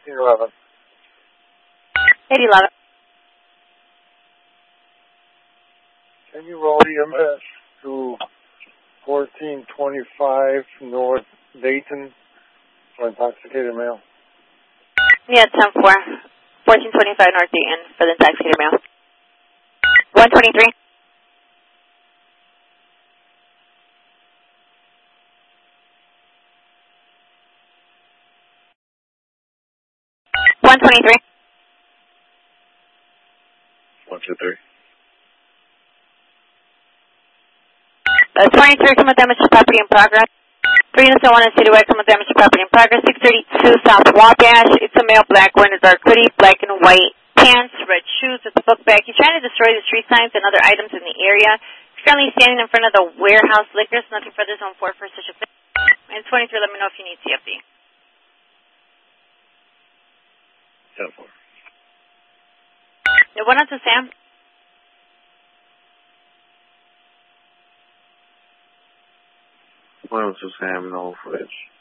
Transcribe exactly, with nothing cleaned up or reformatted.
eighteen eleven. eight eleven. Can you roll E M S to fourteen twenty-five North Dayton for intoxicated male? Yeah, ten four. fourteen twenty-five North Dayton for the intoxicated male. one twenty-three. one twenty-three. one two three. Uh, twenty-three, some damage to property in progress. three units one and citywide, some damage to property in progress. six thirty-two South Wabash. It's a male black wearing a dark hoodie, black and white pants, red shoes with a book bag. He's trying to destroy the street signs and other items in the area. He's currently standing in front of the warehouse liquors. Nothing further zone four for such a thing. And twenty-three, let me know if you need C F D. ten four. No, one on to Sam. One to Sam, no footage.